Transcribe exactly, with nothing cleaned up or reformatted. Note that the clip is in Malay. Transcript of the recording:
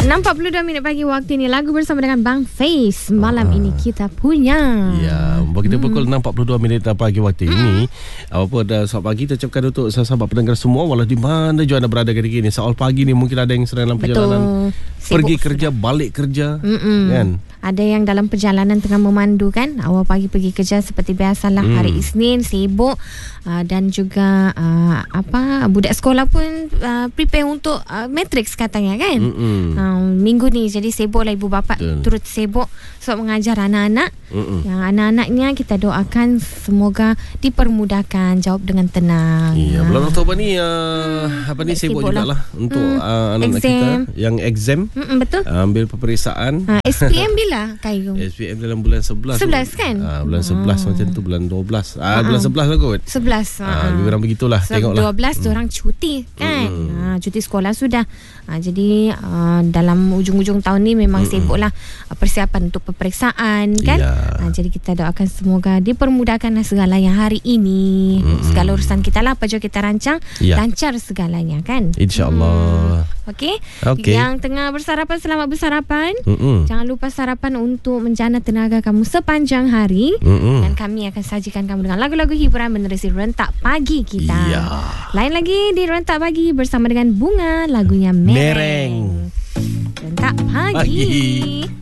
enam empat puluh dua minit pagi waktu ini. Lagu bersama dengan Bang Faiz. Malam ah. ini kita punya. Ya, begitu hmm. pukul enam empat puluh dua minit pagi waktu hmm. ini. Apa dah selamat pagi kita ucapkan untuk sahabat pendengar semua, walau di mana juga anda berada ketika ini. Soal pagi ni mungkin ada yang sedang dalam perjalanan. Betul. Pergi Sibuk kerja, sudah. balik kerja. Mm-mm. Kan? Ada yang dalam perjalanan tengah memandu kan. Awal pagi pergi kerja seperti biasalah. Hmm. Hari Isnin sibuk. Uh, dan juga uh, apa budak sekolah pun uh, prepare untuk uh, matrix katanya kan. Uh, minggu ni jadi sibuk lah ibu bapa. Betul. Turut sibuk sebab mengajar anak-anak. Mm-mm. Yang anak-anaknya kita doakan semoga dipermudahkan, jawab dengan tenang. Iya, bulan Oktober ni uh, hmm, apa ni sibuk jugalah untuk hmm. uh, anak-anak kita yang exam. Mm-mm, betul. Uh, ambil peperiksaan. Uh, S P M bila Kayum? S P M dalam bulan sebelas. sebelas kan? Uh, bulan sebelas oh. macam tu, bulan dua belas. Ah uh, uh-uh. bulan sebelas lah kot. sebelas. Ah uh, lebih kurang begitulah. So, tengoklah. dua belas hmm. orang cuti kan. Hmm. Uh, cuti sekolah sudah. Uh, jadi uh, dalam ujung-ujung tahun ni memang hmm. sibuklah uh, persiapan untuk peperiksaan kan. Yeah. Uh, jadi kita doakan semoga dipermudahkan segala yang hari ini. Hmm. Segala urusan kita lah apa je kita rancang yeah. lancar segalanya kan. InsyaAllah. Hmm. Okey. Okay. Yang tengah bersarapan, selamat bersarapan. Mm-mm. Jangan lupa sarapan untuk menjana tenaga kamu sepanjang hari. Mm-mm. Dan kami akan sajikan kamu dengan lagu-lagu hiburan menerusi Rentak Pagi kita. Ya. Lain lagi di Rentak Pagi bersama dengan Bunga, lagunya Mereng. Mereng. Rentak Pagi. Pagi.